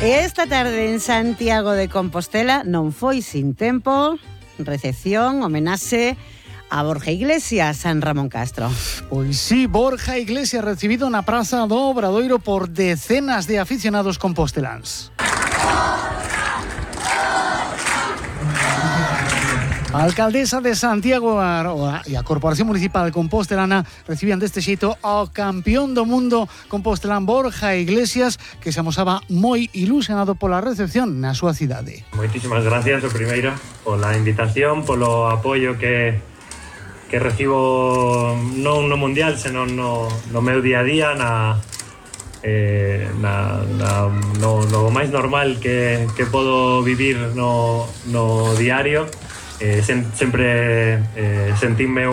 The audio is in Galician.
Esta tarde en Santiago de Compostela non foi sin tempo, recepción, homenaxe a Borja Iglesias, San Ramón Castro. Pois sí, Borja Iglesias recibido na Praza do Obradoiro por decenas de aficionados composteláns. A alcaldesa de Santiago e a Corporación Municipal Compostelana recibían deste xeito ao campeón do mundo compostelán Borja Iglesias, que se amosaba moi ilusionado pola recepción na súa cidade. Moitísimas gracias, o primeiro, pola invitación, polo apoio que recibo non no Mundial, senón no meu día a día, no máis normal que podo vivir no diario. Sempre sentíme